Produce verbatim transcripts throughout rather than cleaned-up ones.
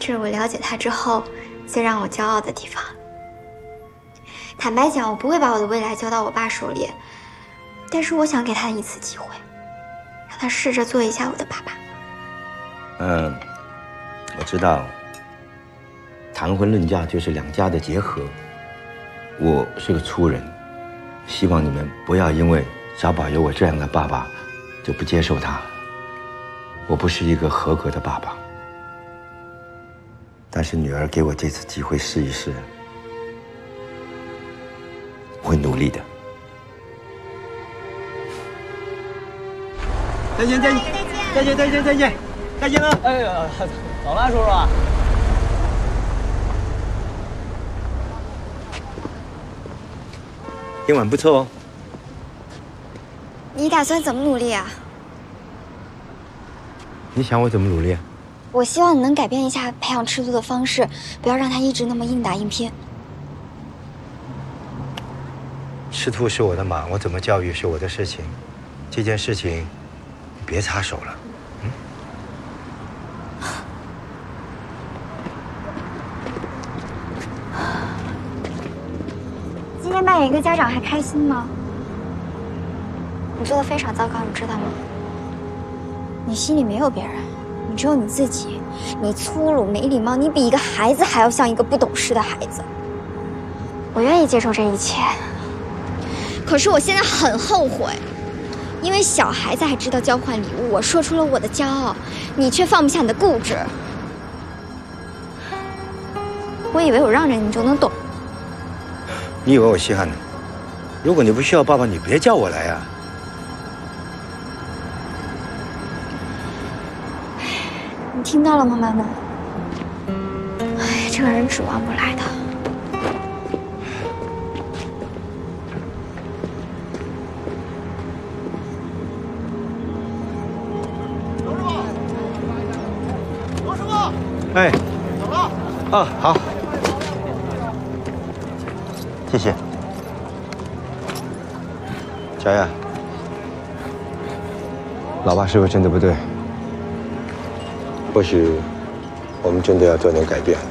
这是我了解他之后最让我骄傲的地方。坦白讲，我不会把我的未来交到我爸手里，但是我想给他一次机会，让他试着做一下我的爸爸。 嗯，我知道，谈婚论嫁就是两家的结合。我是个粗人，希望你们不要因为小宝有我这样的爸爸，就不接受他。我不是一个合格的爸爸，但是女儿给我这次机会试一试，我会努力的。 再见，再见，再见，再见，再见，再见了！ 哎呀，走了，叔叔。 今晚不错哦。 你打算怎么努力啊？ 你想我怎么努力啊？ 我希望你能改变一下培养赤兔的方式，不要让他一直那么硬打硬拼。 赤兔是我的马，我怎么教育是我的事情，这件事情你别插手了。嗯。 今天扮演一个家长还开心吗？你做的非常糟糕，你知道吗？你心里没有别人，你只有你自己。你粗鲁没礼貌，你比一个孩子还要像一个不懂事的孩子。我愿意接受这一切，可是我现在很后悔，因为小孩子还知道交换礼物，我说出了我的骄傲，你却放不下你的固执。我以为我让着你就能懂。 你以为我稀罕呢？如果你不需要爸爸，你别叫我来啊。 你听到了吗，妈妈？哎，这个人指望不来的。 刘师傅，刘师傅， 哎， 走了。 啊，好，谢谢。小雅，老爸是不是真的不对？或许我们真的要做点改变。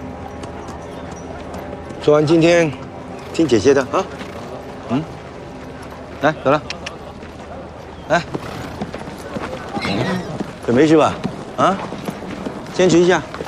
做完今天，听姐姐的啊。嗯，来，走了。来，可没事吧？啊，坚持一下。